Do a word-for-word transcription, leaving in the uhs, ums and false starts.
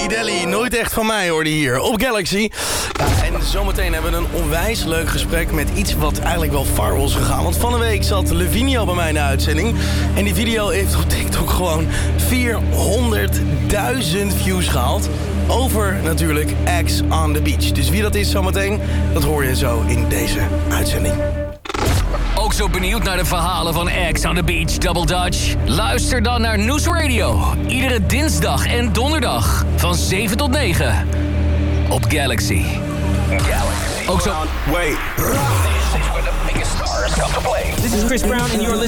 Delhi, nooit echt van mij hoorde hier op Galaxy. Ja, en zometeen hebben we een onwijs leuk gesprek met iets wat eigenlijk wel viral is gegaan. Want van de week zat Levinio bij mij in de uitzending. En die video heeft op TikTok gewoon vierhonderdduizend views gehaald. Over natuurlijk Ex on the Beach. Dus wie dat is zometeen, dat hoor je zo in deze uitzending. Ook zo benieuwd naar de verhalen van Ex on the Beach Double Dutch? Luister dan naar News Radio. Iedere dinsdag en donderdag van zeven tot negen. Op Galaxy. Galaxy. Ook zo... Wait. This is where the biggest stars come to play. This is Chris Brown and you're listening